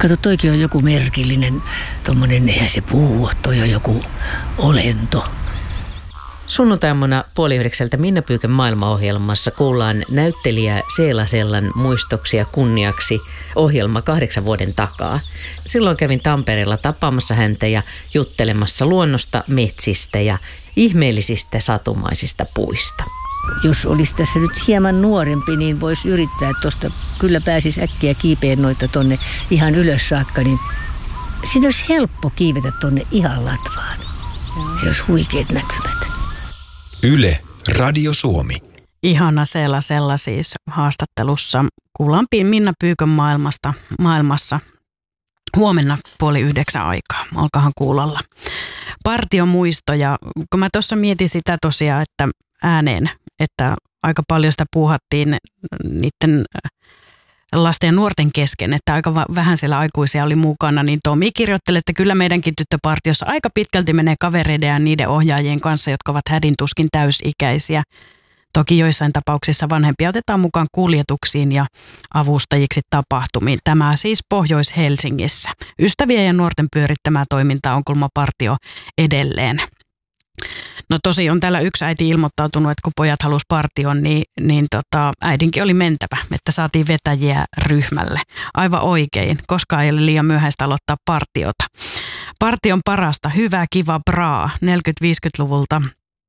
Kato, toikin on joku merkillinen, tommonen, eihän se puhu, toi on joku olento. Sunnuntaimuna 8:30 Minna Pyykön maailmaohjelmassa kuullaan näyttelijä Seela Sellan muistoksia kunniaksi ohjelma 8 vuoden takaa. Silloin kävin Tampereella tapaamassa häntä ja juttelemassa luonnosta, metsistä ja ihmeellisistä satumaisista puista. Jos olisi tässä nyt hieman nuorempi, niin voisi yrittää, että tuosta kyllä pääsisi äkkiä kiipeen noita tonne ihan ylös saakka, niin siinä olisi helppo kiivetä tonne ihan latvaan. Se olisi huikeat näkymät. Yle, Radio Suomi. Ihana Seela Sella siis haastattelussa. Kuullaan Minna Pyykön maailmassa huomenna 8:30 aikaa. Olkaahan kuulolla. Partiomuistoja. Kun mä tuossa mietin sitä tosiaan, että ääneen, että aika paljon sitä puuhattiin niiden lasten ja nuorten kesken, että aika vähän siellä aikuisia oli mukana, niin Tomi kirjoitteli, että kyllä meidänkin tyttöpartiossa aika pitkälti menee kavereiden ja niiden ohjaajien kanssa, jotka ovat hädintuskin täysikäisiä. Toki joissain tapauksissa vanhempia otetaan mukaan kuljetuksiin ja avustajiksi tapahtumiin. Tämä siis Pohjois-Helsingissä. Ystävien ja nuorten pyörittämää toimintaa on kulma partio edelleen. No tosi on täällä yksi äiti ilmoittautunut, että kun pojat halusi partion, niin äidinkin oli mentävä, että saatiin vetäjiä ryhmälle. Aivan oikein, koska ei ole liian myöhäistä aloittaa partiota. Partion parasta, hyvä, kiva, braa, 40-50-luvulta.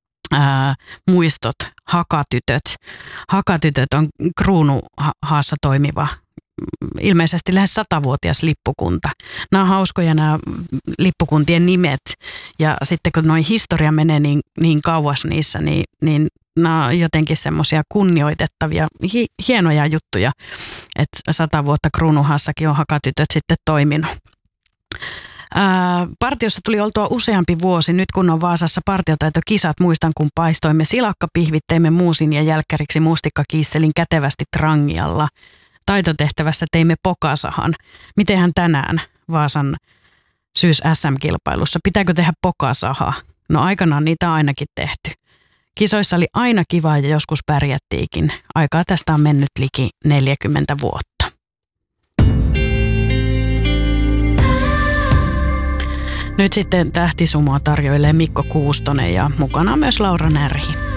Muistot, Hakatytöt. Hakatytöt on Kruunuhaassa toimiva, ilmeisesti lähes 100-vuotias lippukunta. Nämä on hauskoja nämä lippukuntien nimet ja sitten kun noin historia menee niin kauas niissä, niin nämä on jotenkin semmoisia kunnioitettavia, hienoja juttuja, että 100 vuotta Kruunuhaassakin on Hakatytöt sitten toiminut. Partiossa tuli oltua useampi vuosi. Nyt kun on Vaasassa partiotaitokisat, muistan kun paistoimme silakkapihvit, teimme muusin ja jälkkäriksi mustikkakiisselin kätevästi trangialla. Taitotehtävässä teimme pokasahan. Mitenhän tänään Vaasan syys SM-kilpailussa? Pitääkö tehdä pokasahaa? No aikanaan niitä on ainakin tehty. Kisoissa oli aina kivaa ja joskus pärjättiinkin. Aikaa tästä on mennyt liki 40 vuotta. Nyt sitten tähtisumoa tarjoilee Mikko Kuustonen ja mukana myös Laura Närhi.